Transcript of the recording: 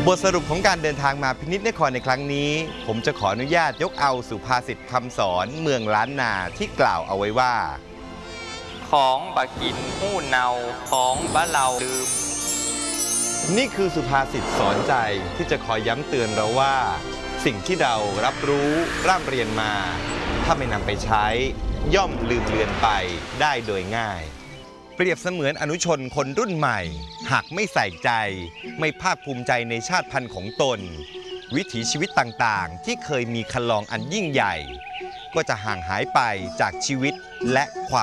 บทสรุปของการเดินทางมาพินิจนครในครั้งนี้ผมจะขออนุญาตยกเอาสุภาษิตคำสอนเมืองล้านนาที่กล่าวเอาไว้ว่าของบะกินหู้เนาของบะเราลืมนี่คือสุภาษิตสอนใจที่จะคอยย้ำเตือนเราว่าสิ่งที่เรารับรู้ร่ำเรียนมาถ้าไม่นำไปใช้ย่อมลืมเลือนไปได้โดยง่ายเปรียบเสมือนอนุชนคนรุ่นใหม่หากไม่ใส่ใจไม่ภาคภูมิใจในชาติพันธุ์ของตนวิถีชีวิตต่างๆที่เคยมีคันลองอันยิ่งใหญ่ก็จะห่างหายไปจากชีวิตและความ